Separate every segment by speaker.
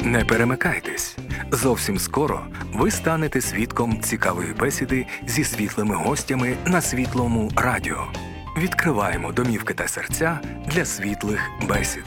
Speaker 1: Не перемикайтесь. Зовсім скоро ви станете свідком цікавої бесіди зі світлими гостями на Світлому радіо. Відкриваємо домівки та серця для світлих бесід.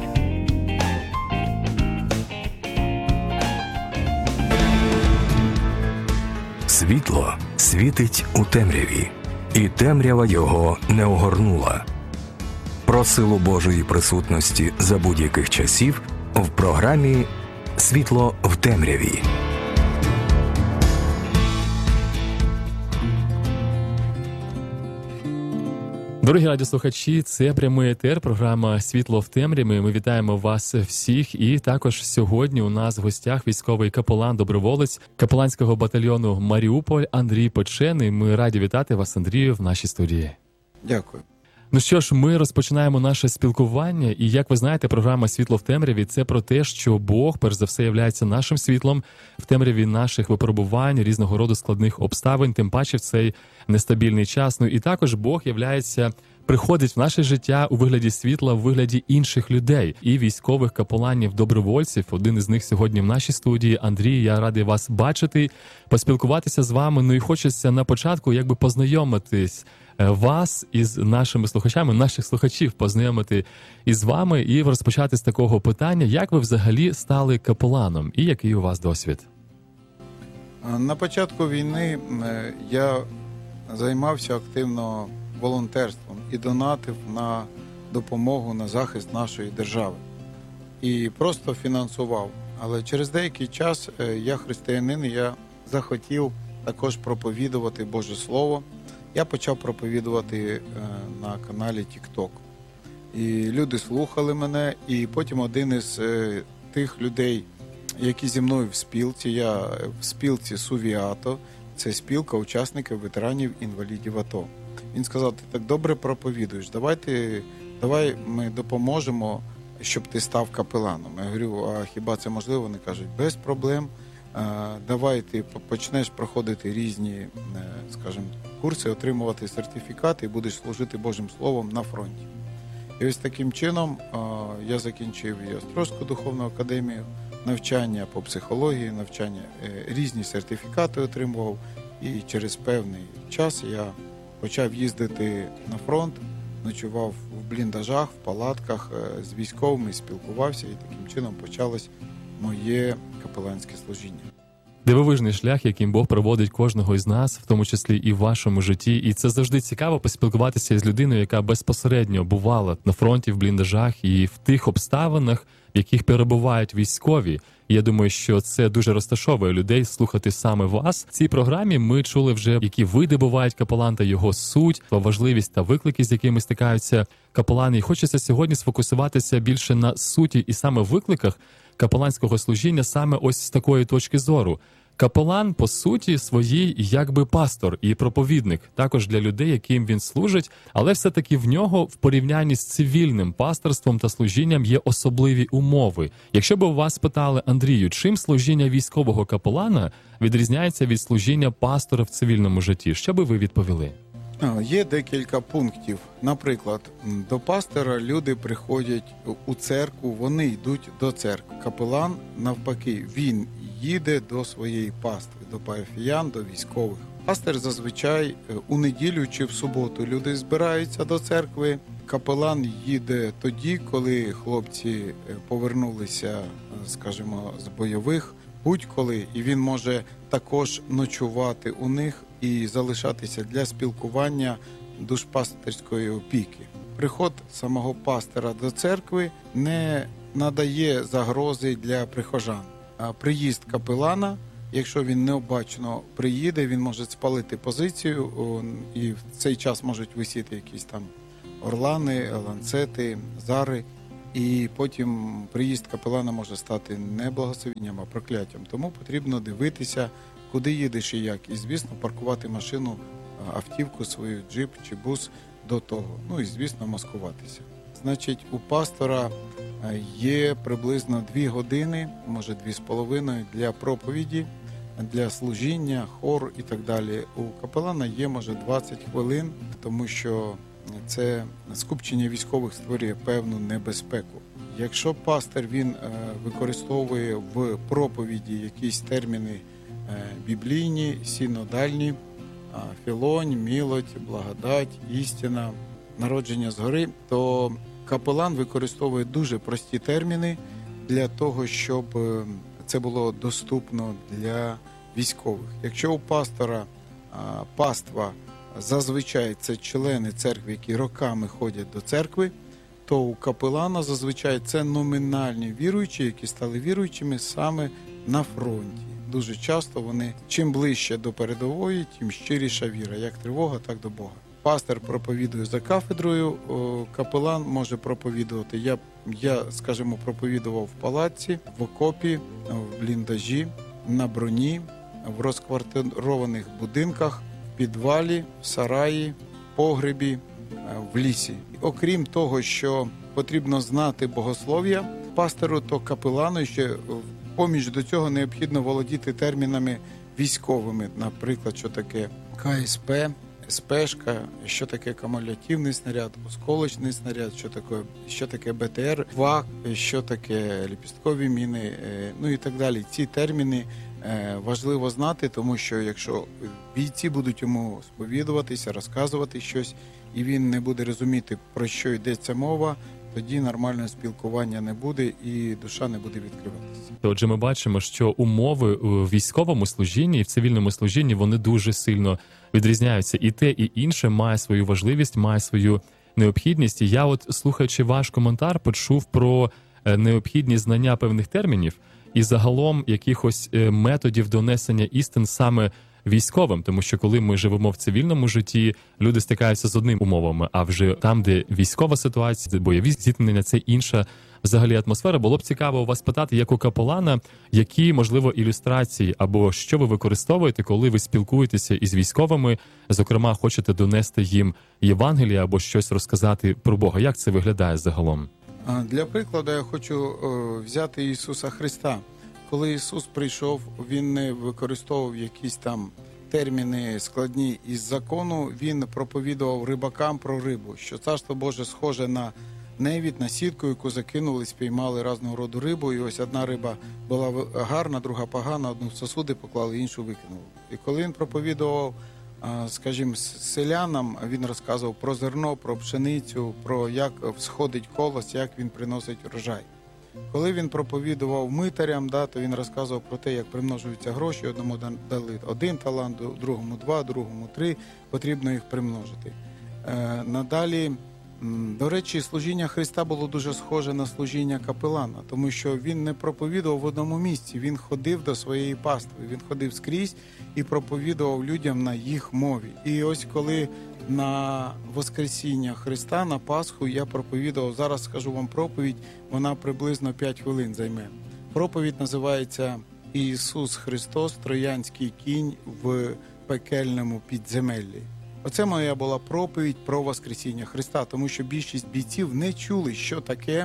Speaker 1: Світло світить у темряві, і темрява його не огорнула. Про силу Божої присутності за будь-яких часів в програмі «Світло в темряві».
Speaker 2: Дорогі радіослухачі, це прямий етер, програма «Світло в темряві». Ми вітаємо вас всіх. І також сьогодні у нас в гостях військовий капелан-доброволець капеланського батальйону «Маріуполь» Андрій Печений. Ми раді вітати вас, Андрію, в нашій студії.
Speaker 3: Дякую.
Speaker 2: Ну що ж, ми розпочинаємо наше спілкування, і, як ви знаєте, програма «Світло в темряві» – це про те, що Бог, перш за все, являється нашим світлом в темряві наших випробувань, різного роду складних обставин, тим паче в цей нестабільний час. Ну і також Бог приходить в наше життя у вигляді світла, у вигляді інших людей і військових капеланів, добровольців. Один із них сьогодні в нашій студії. Андрій, я радий вас бачити, поспілкуватися з вами. Ну і хочеться на початку познайомитись вас із нашими слухачами, наших слухачів познайомити із вами і розпочати з такого питання, як ви взагалі стали капеланом і який у вас досвід?
Speaker 3: На початку війни я займався активно волонтерством і донатив на допомогу, на захист нашої держави. І просто фінансував. Але через деякий час я християнин, і я захотів також проповідувати Боже Слово. Я почав проповідувати на каналі TikTok. І люди слухали мене, і потім один із тих людей, які зі мною в спілці, я в спілці Сувіато, це спілка учасників ветеранів інвалідів АТО. Він сказав: ти так добре проповідуєш, давай ми допоможемо, щоб ти став капеланом. Я говорю, а хіба це можливо? Вони кажуть, без проблем. Давай ти почнеш проходити різні, скажімо, курси, отримувати сертифікати і будеш служити Божим Словом на фронті. І ось таким чином я закінчив і Острозьку духовну академію, навчання по психології, навчання, різні сертифікати отримував. І через певний час я почав їздити на фронт, ночував в бліндажах, в палатках з військовими, спілкувався, і таким чином почалось моє капеланське служіння.
Speaker 2: Дивовижний шлях, яким Бог проводить кожного із нас, в тому числі і в вашому житті. І це завжди цікаво поспілкуватися з людиною, яка безпосередньо бувала на фронті, в бліндажах і в тих обставинах, в яких перебувають військові. І я думаю, що це дуже розташовує людей слухати саме вас. В цій програмі ми чули вже, які види бувають капелан та його суть, важливість та виклики, з якими стикаються капелани. І хочеться сьогодні сфокусуватися більше на суті і саме викликах капеланського служіння саме ось з такої точки зору. Капелан, по суті, своїй якби пастор і проповідник, також для людей, яким він служить, але все-таки в нього в порівнянні з цивільним пасторством та служінням є особливі умови. Якщо б у вас спитали, Андрію, чим служіння військового капелана відрізняється від служіння пастора в цивільному житті, що би ви відповіли?
Speaker 3: Є декілька пунктів. Наприклад, до пастора люди приходять у церкву, вони йдуть до церкви. Капелан, навпаки, він їде до своєї пастви, до парафіян, до військових. Пастор зазвичай у неділю чи в суботу люди збираються до церкви. Капелан їде тоді, коли хлопці повернулися, скажімо, з бойових, будь-коли, і він може також ночувати у них і залишатися для спілкування, душпастерської опіки. Приход самого пастора до церкви не надає загрози для прихожан. А приїзд капелана, якщо він необачно приїде, він може спалити позицію, і в цей час можуть висіти якісь там орлани, ланцети, зари, і потім приїзд капелана може стати не благословенням, а прокляттям. Тому потрібно дивитися, куди їдеш і як. І, звісно, паркувати машину, автівку свою, джип чи бус до того. Ну і, звісно, маскуватися. Значить, у пастора є приблизно 2 години, може 2,5 для проповіді, для служіння, хор і так далі. У капелана є, може, 20 хвилин, тому що це скупчення військових створює певну небезпеку. Якщо пастир він використовує в проповіді якісь терміни біблійні, синодальні, філонь, милость, благодать, істина, народження згори, то капелан використовує дуже прості терміни для того, щоб це було доступно для військових. Якщо у пастора паства зазвичай це члени церкви, які роками ходять до церкви, то у капелана зазвичай це номінальні віруючі, які стали віруючими саме на фронті. Дуже часто вони, чим ближче до передової, тим щиріша віра, як тривога, так до Бога. Пастор проповідує за кафедрою, капелан може проповідувати. Я, скажімо, проповідував в палаці, в окопі, в бліндажі, на броні, в розквартированих будинках, в підвалі, в сараї, в погребі, в лісі. Окрім того, що потрібно знати богослов'я пастору, то капелану ще поміж до цього необхідно володіти термінами військовими, наприклад, що таке КСП, СПшка, що таке кумулятивний снаряд, осколочний снаряд, що таке БТР, ВАК, що таке ліпісткові міни, ну і так далі. Ці терміни важливо знати, тому що якщо бійці будуть йому сповідуватися, розказувати щось, і він не буде розуміти, про що йдеться мова, тоді нормального спілкування не буде і душа не буде відкриватися.
Speaker 2: Отже, ми бачимо, що умови у військовому служінні і в цивільному служінні вони дуже сильно відрізняються. І те, і інше має свою важливість, має свою необхідність. І я от, слухаючи ваш коментар, почув про необхідність знання певних термінів і загалом якихось методів донесення істин саме військовим, тому що коли ми живемо в цивільному житті, люди стикаються з одними умовами, а вже там, де військова ситуація, бойові зіткнення, це інша взагалі атмосфера. Було б цікаво у вас питати, як у капелана, які, можливо, ілюстрації або що ви використовуєте, коли ви спілкуєтеся із військовими, зокрема, хочете донести їм Євангеліє або щось розказати про Бога. Як це виглядає загалом?
Speaker 3: Для прикладу я хочу взяти Ісуса Христа. Коли Ісус прийшов, Він не використовував якісь там терміни складні із закону, Він проповідував рибакам про рибу, що Царство Боже схоже на невід, на сітку, яку закинули, спіймали різного роду рибу, і ось одна риба була гарна, друга погана, одну в сосуди поклали, іншу викинули. І коли Він проповідував, скажімо, селянам, Він розказував про зерно, про пшеницю, про як всходить колос, як він приносить урожай. Коли він проповідував митарям, то він розказував про те, як примножуються гроші. Одному дали 1 талант, другому 2, другому 3, потрібно їх примножити. Надалі, до речі, служіння Христа було дуже схоже на служіння капелана, тому що він не проповідував в одному місці, він ходив до своєї пастви, він ходив скрізь і проповідував людям на їх мові. І ось коли на Воскресіння Христа, на Пасху я проповідував, зараз скажу вам проповідь, вона приблизно 5 хвилин займе. Проповідь називається «Ісус Христос, троянський кінь в пекельному підземеллі». Оце моя була проповідь про Воскресіння Христа, тому що більшість бійців не чули, що таке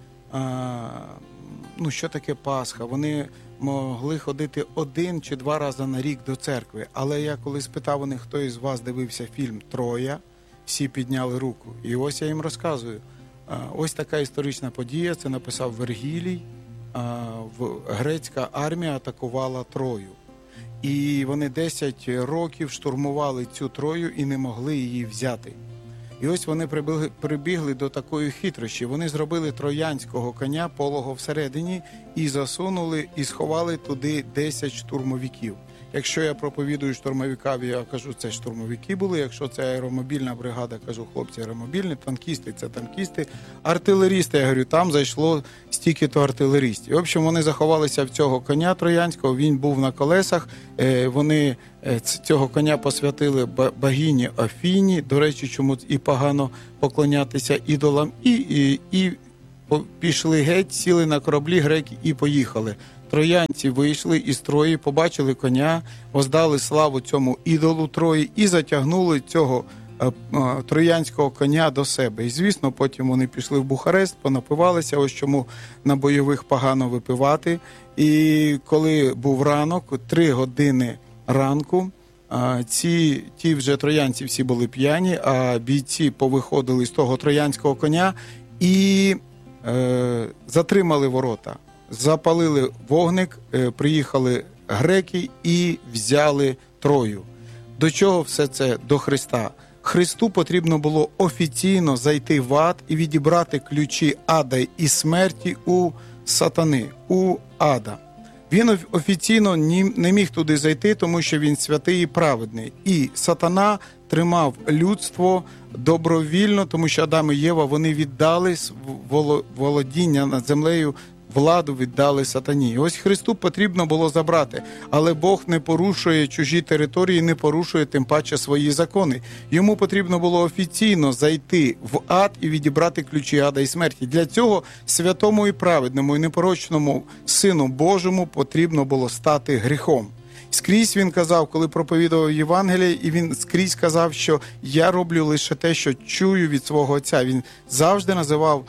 Speaker 3: Пасха. Вони могли ходити 1 чи 2 рази на рік до церкви. Але я коли спитав у них, хто із вас дивився фільм «Троя», всі підняли руку. І ось я їм розказую. Ось така історична подія, це написав Вергілій. Грецька армія атакувала Трою. І вони 10 років штурмували цю Трою і не могли її взяти. І ось вони прибігли до такої хитрощі. Вони зробили троянського коня полого всередині і засунули, і сховали туди 10 штурмовиків. Якщо я проповідую штурмовиків, я кажу, це штурмовики були. Якщо це аеромобільна бригада, кажу, хлопці аеромобільні, танкісти – це танкісти. Артилерісти, я говорю, там зайшло стільки-то артилерістів. В общем, вони заховалися в цього коня троянського, він був на колесах. Вони цього коня посвятили богині Афіні, до речі, чому і погано поклонятися ідолам, і пішли геть, сіли на кораблі греки і поїхали. Троянці вийшли із Трої, побачили коня, воздали славу цьому ідолу Трої і затягнули цього троянського коня до себе. І, звісно, потім вони пішли в Бухарест, понапивалися, ось чому на бойових погано випивати. І коли був ранок, 3 години ранку, ті вже троянці всі були п'яні, а бійці повиходили з того троянського коня і затримали ворота, запалили вогник, приїхали греки і взяли Трою. До чого все це? До Христа. Христу потрібно було офіційно зайти в ад і відібрати ключі ада і смерті у сатани, у ада. Він офіційно не міг туди зайти, тому що він святий і праведний. І сатана тримав людство добровільно, тому що Адам і Єва, вони віддали володіння над землею, владу віддали сатані. І ось Христу потрібно було забрати. Але Бог не порушує чужі території, не порушує тим паче свої закони. Йому потрібно було офіційно зайти в ад і відібрати ключі ада і смерті. Для цього святому і праведному і непорочному Сину Божому потрібно було стати гріхом. Скрізь він казав, коли проповідував Євангеліє, і він скрізь казав, що я роблю лише те, що чую від свого Отця. Він завжди називав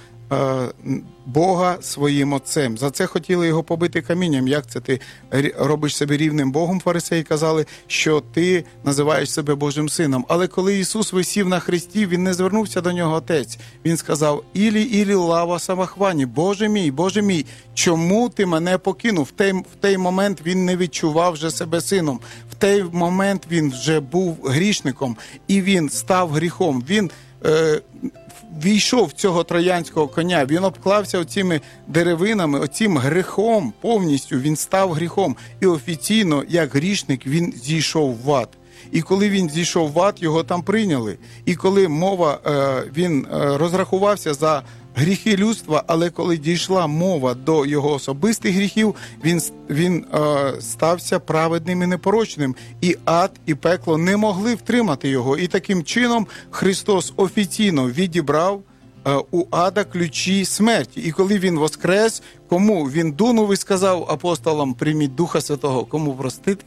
Speaker 3: Бога своїм Отцем. За це хотіли його побити камінням. Як це ти робиш себе рівним Богом? Фарисеї казали, що ти називаєш себе Божим Сином. Але коли Ісус висів на хресті, Він не звернувся до нього Отець. Він сказав: «Ілі лава самахвані, Боже мій, чому ти мене покинув?» В той момент він не відчував вже себе сином. В той момент він вже був грішником. І він став гріхом. Він війшов в цього троянського коня, він обклався оціми деревинами, оцім гріхом повністю, він став гріхом. І офіційно, як грішник, він зійшов в ад. І коли він зійшов в ад, його там прийняли. І коли він розрахувався за гріхи людства, але коли дійшла мова до його особистих гріхів, він стався праведним і непорочним. І ад, і пекло не могли втримати його. І таким чином Христос офіційно відібрав у ада ключі смерті. І коли він воскрес, кому він дунув і сказав апостолам: «Прийміть Духа Святого», кому простити?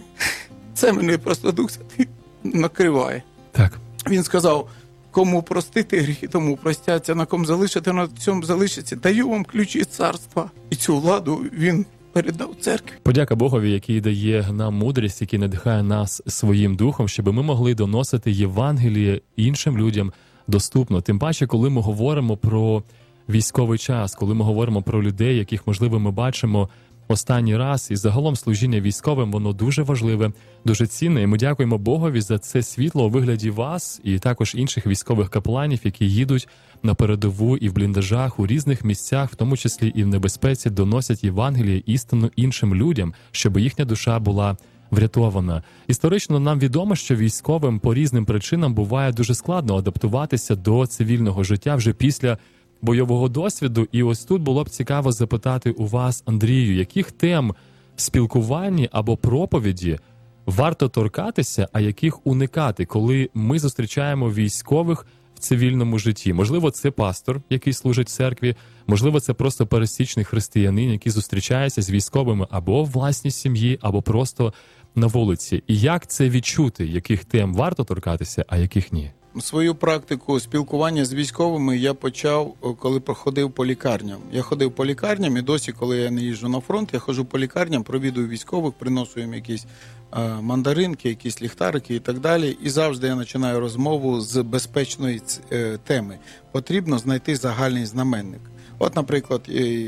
Speaker 3: Це мене просто Дух Святий накриває.
Speaker 2: Так.
Speaker 3: Він сказав: кому простити гріхи, тому простяться, на ком залишити, на цьому залишиться. Даю вам ключі царства. І цю владу він передав церкві.
Speaker 2: Подяка Богові, який дає нам мудрість, який надихає нас своїм духом, щоб ми могли доносити Євангеліє іншим людям доступно. Тим паче, коли ми говоримо про військовий час, коли ми говоримо про людей, яких, можливо, ми бачимо останній раз, і загалом служіння військовим, воно дуже важливе, дуже цінне. І ми дякуємо Богові за це світло у вигляді вас і також інших військових капеланів, які їдуть на передову і в бліндажах, у різних місцях, в тому числі і в небезпеці, доносять Євангеліє, істину іншим людям, щоб їхня душа була врятована. Історично нам відомо, що військовим по різним причинам буває дуже складно адаптуватися до цивільного життя вже після бойового досвіду. І ось тут було б цікаво запитати у вас, Андрію, яких тем в спілкуванні або проповіді варто торкатися, а яких уникати, коли ми зустрічаємо військових в цивільному житті? Можливо, це пастор, який служить в церкві, можливо, це просто пересічний християнин, який зустрічається з військовими або в власній сім'ї, або просто на вулиці. І як це відчути, яких тем варто торкатися, а яких ні?
Speaker 3: Свою практику спілкування з військовими я почав, коли проходив по лікарням. Я ходив по лікарням, і досі, коли я не їжджу на фронт, я ходжу по лікарням, провідую військових, приношу їм якісь мандаринки, якісь ліхтарики і так далі. І завжди я починаю розмову з безпечної теми. Потрібно знайти загальний знаменник. От, наприклад,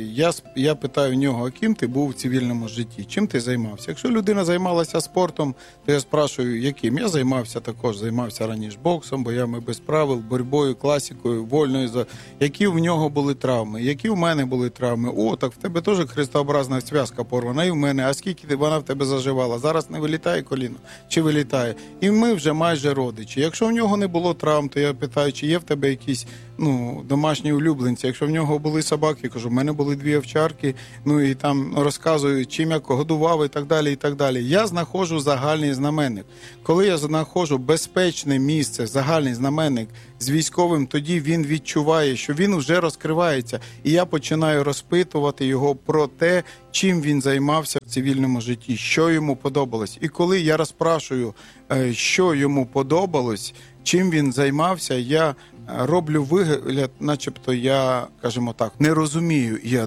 Speaker 3: я питаю в нього: а ким ти був в цивільному житті? Чим ти займався? Якщо людина займалася спортом, то я спрашую, яким? Я займався раніше боксом, боями без правил, боротьбою, класикою, вольною. Які в нього були травми? Які в мене були травми? О, так в тебе теж хрестообразна зв'язка порвана, і в мене. А скільки вона в тебе заживала? Зараз не вилітає коліно? Чи вилітає? І ми вже майже родичі. Якщо в нього не було травм, то я питаю, чи є в тебе якісь домашні улюбленці. Якщо в нього були собаки, кажу, в мене були 2 овчарки, і там розказую, чим я годував і так далі, і так далі. Я знаходжу загальний знаменник. Коли я знаходжу безпечне місце, загальний знаменник з військовим, тоді він відчуває, що він вже розкривається. І я починаю розпитувати його про те, чим він займався в цивільному житті, що йому подобалось. І коли я розпрашую, що йому подобалось, чим він займався, я роблю вигляд, начебто я, скажімо так, не розумію. Я,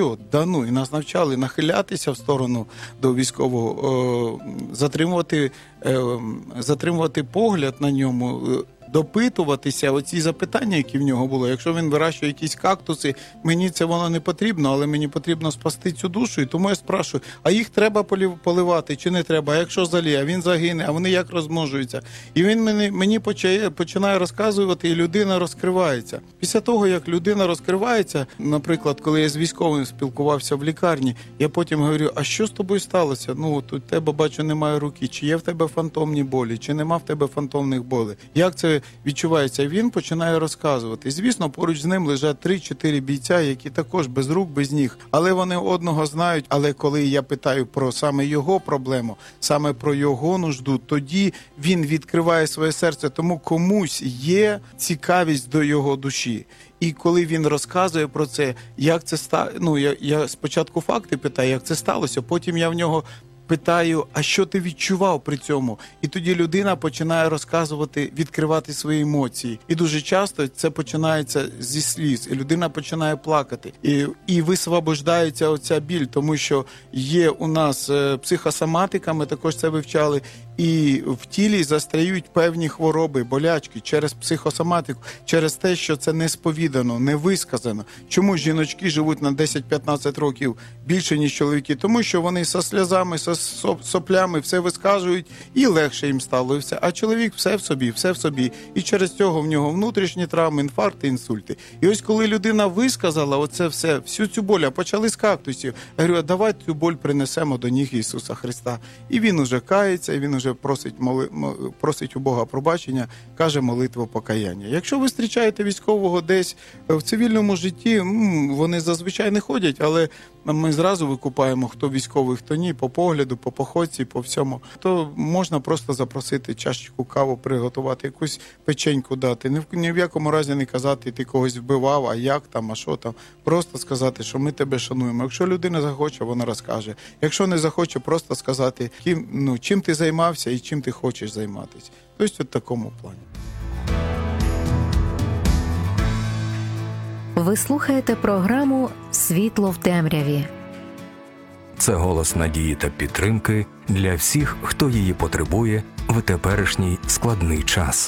Speaker 3: і нас навчали нахилятися в сторону до військового, затримувати погляд на ньому, допитуватися оці запитання, які в нього були. Якщо він вирощує якісь кактуси, мені це воно не потрібно, але мені потрібно спасти цю душу, і тому я спрашую, а їх треба поливати чи не треба? А якщо заліє, а він загине, а вони як розмножуються? І він мені починає розказувати, і людина розкривається. Після того, як людина розкривається, наприклад, коли я з військовим спілкувався в лікарні, я потім говорю, а що з тобою сталося? Ну, от у тебе, бачу, немає руки, чи є в тебе фантомні болі, чи нема в тебе фантомних болей? Як це відчувається? Він починає розказувати. Звісно, поруч з ним лежать 3-4 бійця, які також без рук, без ніг, але вони одного знають. Але коли я питаю про саме його проблему, саме про його нужду, тоді він відкриває своє серце, тому комусь є цікавість до його душі. І коли він розказує про це, як це я спочатку факти питаю, як це сталося, потім я в нього питаю, а що ти відчував при цьому? І тоді людина починає розказувати, відкривати свої емоції. І дуже часто це починається зі сліз, і людина починає плакати. І висвобождається оця біль, тому що є у нас психосоматика, ми також це вивчали, і в тілі застряють певні хвороби, болячки через психосоматику, через те, що це не сповідано, не висказано. Чому жіночки живуть на 10-15 років більше, ніж чоловіки? Тому що вони зі сльозами, зі соплями все вискажують, і легше їм стало, і все. А чоловік все в собі. І через цього в нього внутрішні травми, інфаркти, інсульти. І ось коли людина висказала оце все, всю цю боль, а почали з кактусів, я говорю, давай цю боль принесемо до ніг Ісуса Христа. І він уже кається, і він уже просить у Бога пробачення, каже молитву покаяння. Якщо ви зустрічаєте військового десь в цивільному житті, вони зазвичай не ходять, але ми зразу викупаємо, хто військовий, хто ні, по погляду, по походці, по всьому. То можна просто запросити чашечку каву, приготувати, якусь печеньку дати. Ні в якому разі не казати, ти когось вбивав, а як там, а що там. Просто сказати, що ми тебе шануємо. Якщо людина захоче, вона розкаже. Якщо не захоче, просто сказати, чим ти займався і чим ти хочеш займатися. Тобто в такому плані.
Speaker 4: Ви слухаєте програму «Світло в темряві».
Speaker 1: Це голос надії та підтримки для всіх, хто її потребує в теперішній складний час.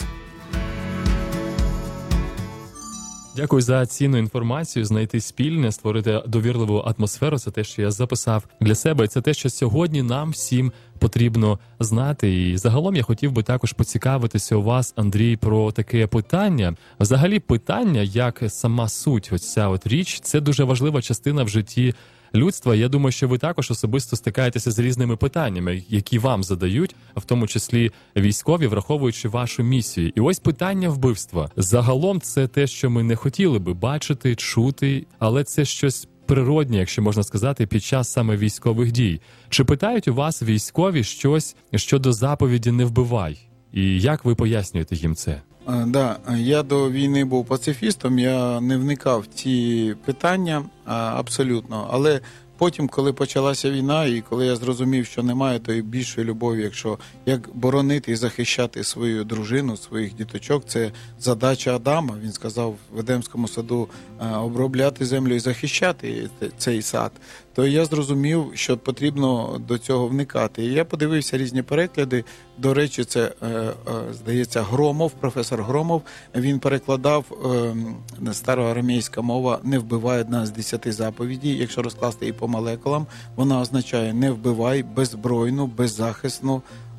Speaker 2: Дякую за цінну інформацію, знайти спільне, створити довірливу атмосферу. Це те, що я записав для себе. І це те, що сьогодні нам всім потрібно знати. І загалом я хотів би також поцікавитися у вас, Андрій, про таке питання. Взагалі питання, як сама суть, ось ця от річ, це дуже важлива частина в житті людства. Я думаю, що ви також особисто стикаєтеся з різними питаннями, які вам задають, в тому числі військові, враховуючи вашу місію. І ось питання вбивства. Загалом це те, що ми не хотіли би бачити, чути, але це щось природнє, якщо можна сказати, під час саме військових дій. Чи питають у вас військові щось щодо заповіді «не вбивай»? І як ви пояснюєте їм це?
Speaker 3: Да, я до війни був пацифістом, я не вникав в ці питання абсолютно, але потім, коли почалася війна, і коли я зрозумів, що немає тої більшої любові, як боронити і захищати свою дружину, своїх діточок, це задача Адама. Він сказав в Едемському саду обробляти землю і захищати цей сад. То я зрозумів, що потрібно до цього вникати. І я подивився різні переклади. До речі, це, здається, Громов, професор Громов. Він перекладав староарамейська мова «не вбивай» одна з 10 заповідей. Якщо розкласти її по молекулам, вона означає «не вбивай», беззбройну, беззахисну,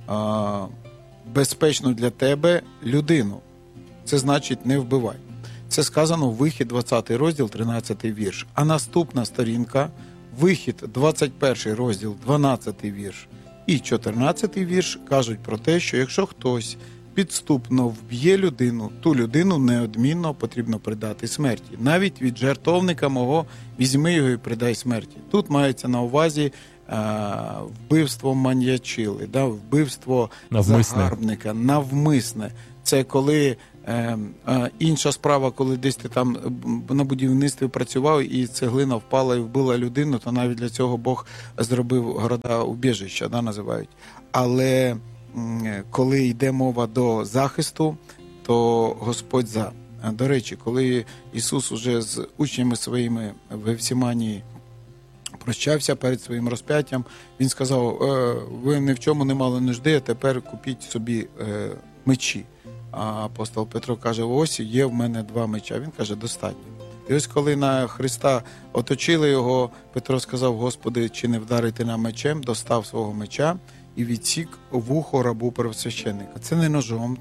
Speaker 3: безпечну для тебе людину. Це значить «не вбивай». Це сказано в Вихід, 20 розділ, 13 вірш. А наступна сторінка – Вихід, 21 розділ, 12 вірш і 14 вірш кажуть про те, що якщо хтось підступно вб'є людину, ту людину неодмінно потрібно придати смерті. Навіть від жертовника мого візьми його і придай смерті. Тут мається на увазі вбивство маньячили, вбивство загарбника, навмисне. Це коли інша справа, коли десь ти там на будівництві працював і цеглина впала і вбила людину, то навіть для цього Бог зробив города-убіжища, називають. Але коли йде мова до захисту, то Господь за. До речі, коли Ісус уже з учнями своїми в Гефсиманії прощався перед своїм розп'яттям, Він сказав, ви ні в чому не мали нужди, а тепер купіть собі мечі. А апостол Петро каже: ось є в мене 2 меча. Він каже: достатньо. І ось коли на Христа оточили його, Петро сказав: Господи, чи не вдарити нам мечем? Достав свого меча і відсік вухо рабу первосвященника. Це не ножом,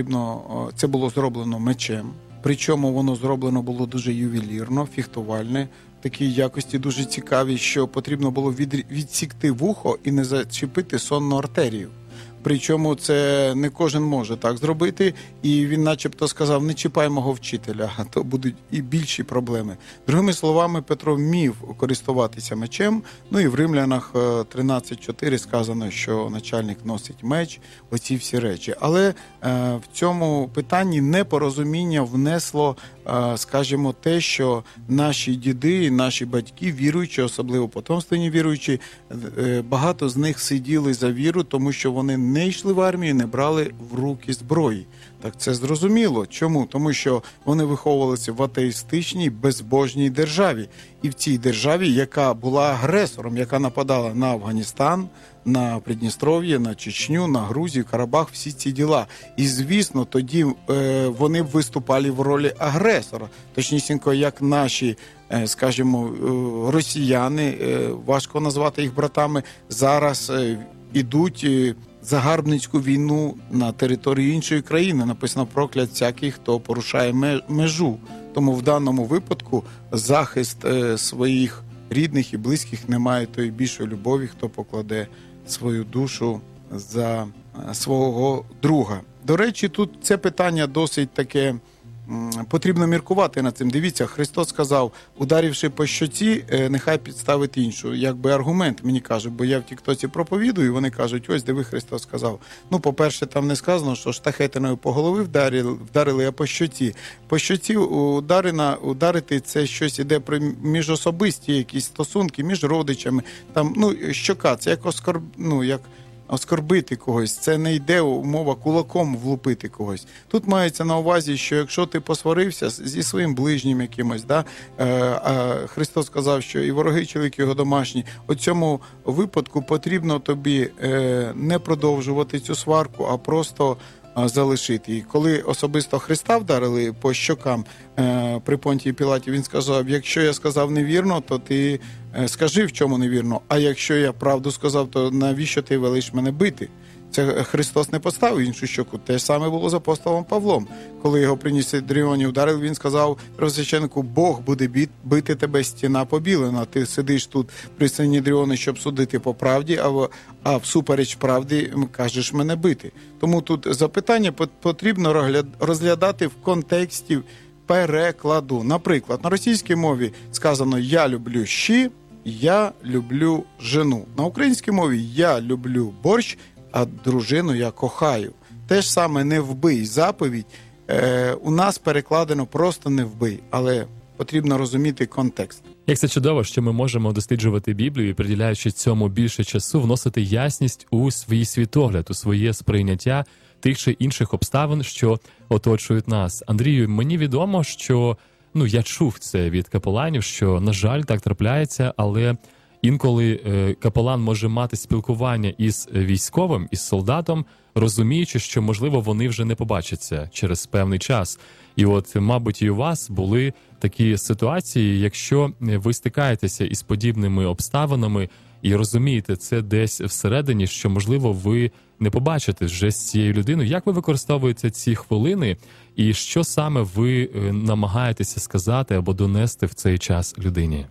Speaker 3: це було зроблено мечем. Причому воно зроблено було дуже ювелірно, фехтувальне, такі якості дуже цікаві, що потрібно було відсікти вухо і не зачепити сонну артерію. Причому це не кожен може так зробити, і він начебто сказав: не чіпай мого вчителя, а то будуть і більші проблеми. Другими словами, Петро вмів користуватися мечем, і в Римлянах 13:4 сказано, що начальник носить меч, оці всі речі. Але в цьому питанні непорозуміння внесло, скажімо, те, що наші діди, наші батьки, віруючі, особливо потомственні віруючі, багато з них сиділи за віру, тому що вони не йшли в армію, не брали в руки зброї. Так це зрозуміло. Чому? Тому що вони виховувалися в атеїстичній, безбожній державі. І в цій державі, яка була агресором, яка нападала на Афганістан, на Придністров'я, на Чечню, на Грузію, Карабах, всі ці діла. І, звісно, тоді вони виступали в ролі агресора. Точнісінько, як наші, скажімо, росіяни, важко назвати їх братами, зараз ідуть загарбницьку війну на території іншої країни. Написано: проклят всякий, хто порушає межу. Тому в даному випадку захист своїх рідних і близьких не має тої більшої любові, хто покладе свою душу за свого друга. До речі, тут це питання досить таке, потрібно міркувати над цим. Дивіться, Христос сказав: ударивши по щоці, нехай підставить іншу. Якби аргумент, мені кажуть, бо я в тіктоці проповідую, і вони кажуть: ось диви, Христос сказав. По-перше, там не сказано, що штахетиною по голові вдарили, а по щоці. По щоці ударити – це щось іде про міжособисті якісь стосунки між родичами. Там, щока, це як оскорбити когось, це не йде мова кулаком влупити когось. Тут мається на увазі, що якщо ти посварився зі своїм ближнім якимось, Христос сказав, що і вороги чоловік його домашні, у цьому випадку потрібно тобі не продовжувати цю сварку, а просто залишити. І коли особисто Христа вдарили по щокам при Понтії Пілаті, він сказав: якщо я сказав невірно, то ти скажи, в чому невірно, а якщо я правду сказав, то навіщо ти велиш мене бити? Це Христос не поставив іншу щоку. Те ж саме було з апостолом Павлом. Коли його при Дріоні ударили, він сказав первосвященнику: Бог буде бити тебе, стіна побілена. Ти сидиш тут при Синедріоні, щоб судити по правді, а всупереч правді кажеш мене бити. Тому тут запитання потрібно розглядати в контексті перекладу. Наприклад, на російській мові сказано: я люблю щі, я люблю жену. На українській мові: я люблю борщ, а дружину я кохаю. Те ж саме «не вбий» заповідь у нас перекладено просто «не вбий», але потрібно розуміти контекст.
Speaker 2: Як це чудово, що ми можемо досліджувати Біблію і, приділяючи цьому більше часу, вносити ясність у свій світогляд, у своє сприйняття тих чи інших обставин, що оточують нас. Андрію, мені відомо, що, я чув це від капеланів, що, на жаль, так трапляється, але інколи капелан може мати спілкування із військовим, із солдатом, розуміючи, що, можливо, вони вже не побачаться через певний час. І от, мабуть, і у вас були такі ситуації, якщо ви стикаєтеся із подібними обставинами і розумієте це десь всередині, що, можливо, ви не побачите вже з цією людиною. Як ви використовуєте ці хвилини і що саме ви намагаєтеся сказати або донести в цей час людині?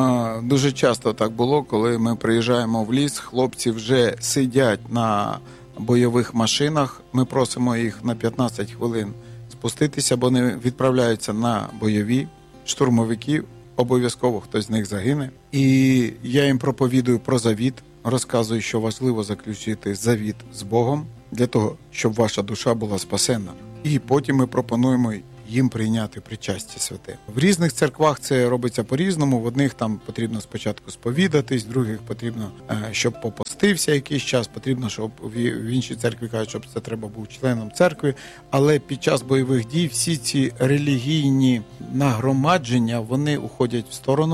Speaker 3: Дуже часто так було, коли ми приїжджаємо в ліс, хлопці вже сидять на бойових машинах, ми просимо їх на 15 хвилин спуститися, бо вони відправляються на бойові, штурмовики, обов'язково хтось з них загине. І я їм проповідую про завіт, розказую, що важливо заключити завіт з Богом для того, щоб ваша душа була спасена. І потім ми пропонуємо їм прийняти причастя святе. В різних церквах це робиться по-різному. В одних там потрібно спочатку сповідатись, в других потрібно, щоб попостився якийсь час, потрібно, щоб в іншій церкві кажуть, щоб це треба був членом церкви. Але під час бойових дій всі ці релігійні нагромадження, вони уходять в сторону.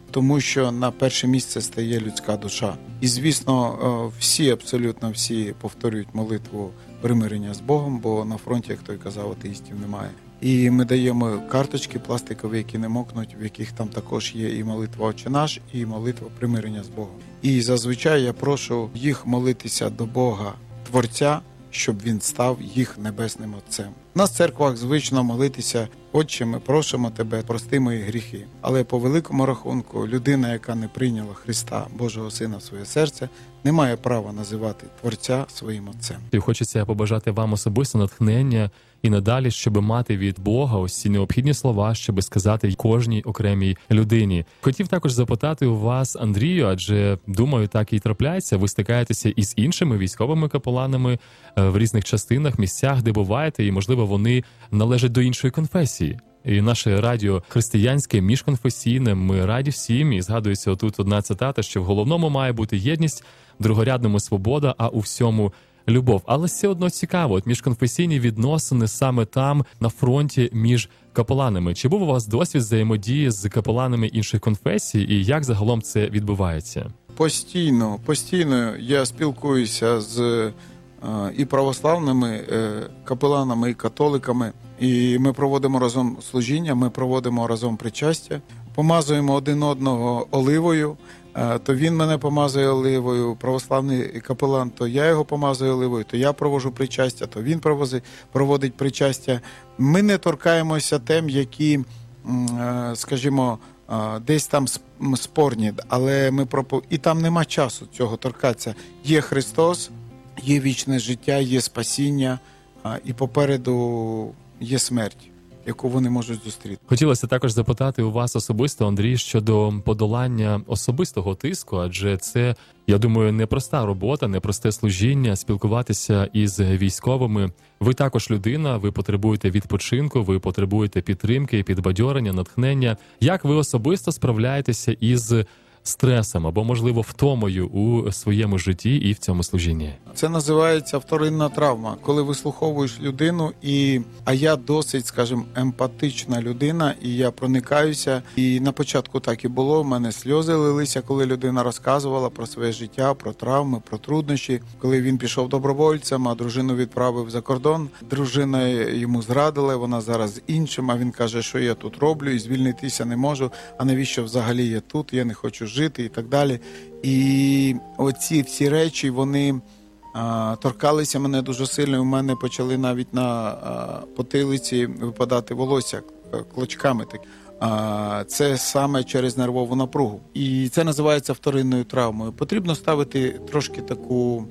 Speaker 3: тому що на перше місце стає людська душа. І, звісно, абсолютно всі повторюють молитву примирення з Богом, бо на фронті, як той казав, атеїстів немає. І ми даємо карточки пластикові, які не мокнуть, в яких там також є і молитва «Отче наш», і молитва примирення з Богом. І зазвичай я прошу їх молитися до Бога Творця, щоб він став їх небесним Отцем. У нас в церквах звично молитися: «Отче, ми просимо тебе, прости мої гріхи». Але по великому рахунку людина, яка не прийняла Христа, Божого Сина, в своє серце, не має права називати Творця своїм Отцем.
Speaker 2: І хочеться побажати вам особисто натхнення і надалі, щоб мати від Бога ось ці необхідні слова, щоб сказати кожній окремій людині. Хотів також запитати у вас, Андрію, адже, думаю, так і трапляється, ви стикаєтеся із іншими військовими капеланами в різних частинах, місцях, де буваєте, і, можливо, вони належать до іншої конфесії. І наше радіо християнське, міжконфесійне, ми раді всім, і згадується отут одна цитата, що в головному має бути єдність, в другорядному свобода, а у всьому любов. Але все одно цікаво, от міжконфесійні відносини саме там, на фронті, між капеланами. Чи був у вас досвід взаємодії з капеланами інших конфесій, і як загалом це відбувається?
Speaker 3: Постійно я спілкуюся з і православними капеланами, і католиками, і ми проводимо разом служіння, ми проводимо разом причастя, помазуємо один одного оливою, то він мене помазує оливою, православний капелан, то я його помазую оливою, то я проводжу причастя, то він проводить причастя. Ми не торкаємося тем, які, скажімо, десь там спорні, але і там нема часу цього торкатися. Є Христос, є вічне життя, є спасіння, і попереду є смерть, яку вони можуть зустріти.
Speaker 2: Хотілося також запитати у вас особисто, Андрій, щодо подолання особистого тиску, адже це, я думаю, непроста робота, непросте служіння, спілкуватися із військовими. Ви також людина, ви потребуєте відпочинку, ви потребуєте підтримки, підбадьорення, натхнення. Як ви особисто справляєтеся із стресом або, можливо, втомою у своєму житті і в цьому служінні?
Speaker 3: Це називається вторинна травма. Коли вислуховуєш людину, а я досить, скажімо, емпатична людина, і я проникаюся. І на початку так і було, в мене сльози лилися, коли людина розказувала про своє життя, про травми, про труднощі. Коли він пішов добровольцем, а дружину відправив за кордон, дружина йому зрадила, вона зараз з іншим, а він каже, що я тут роблю і звільнитися не можу, а навіщо взагалі я тут, я не хочу жити і так далі. І оці всі речі, вони торкалися мене дуже сильно, і у мене почали навіть на потилиці випадати волосся клочками. Це саме через нервову напругу. І це називається вторинною травмою. Потрібно ставити трошки таку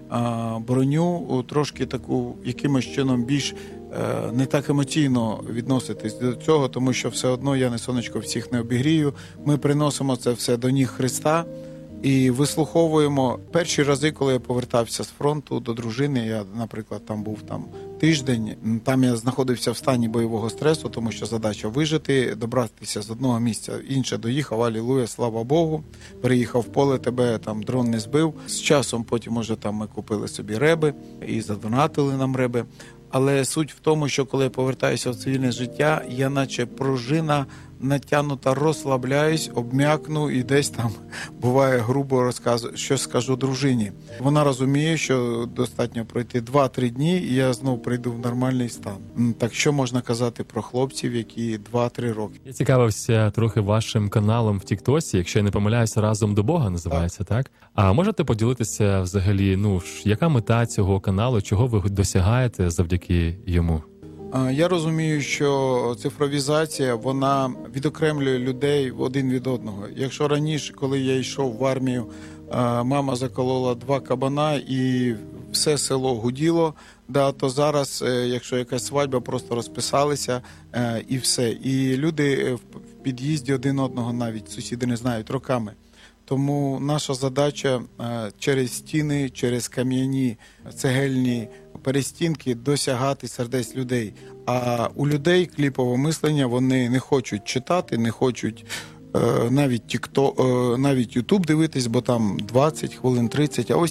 Speaker 3: броню, трошки таку якимось чином більш не так емоційно відноситись до цього, тому що все одно я не сонечко всіх не обігрію. Ми приносимо це все до ніг Христа і вислуховуємо. Перші рази, коли я повертався з фронту до дружини, я, наприклад, там був тиждень, там я знаходився в стані бойового стресу, тому що задача вижити, добратися з одного місця в інше, доїхав, алілуя, слава Богу, переїхав в поле, тебе там дрон не збив. З часом потім уже там ми купили собі реби і задонатили нам реби. Але суть в тому, що коли я повертаюся в цивільне життя, я наче пружина натягнута, розслабляюсь, обм'якну і десь там, буває, грубо розказую, що скажу дружині. Вона розуміє, що достатньо пройти 2-3 дні, і я знов прийду в нормальний стан. Так що можна казати про хлопців, які 2-3 роки?
Speaker 2: Я цікавився трохи вашим каналом в Тіктосі, якщо я не помиляюся, «Разом до Бога» називається, так? А можете поділитися взагалі, яка мета цього каналу, чого ви досягаєте завдяки йому?
Speaker 3: Я розумію, що цифровізація, вона відокремлює людей один від одного. Якщо раніше, коли я йшов в армію, мама заколола 2 кабана і все село гуділо, то зараз, якщо якась свадьба, просто розписалися і все. І люди в під'їзді один одного навіть, сусіди не знають, роками. Тому наша задача через стіни, через кам'яні, цегельні перестінки досягати сердець людей. А у людей кліпове мислення, вони не хочуть читати, не хочуть навіть YouTube дивитись, бо там 20 хвилин, 30, а ось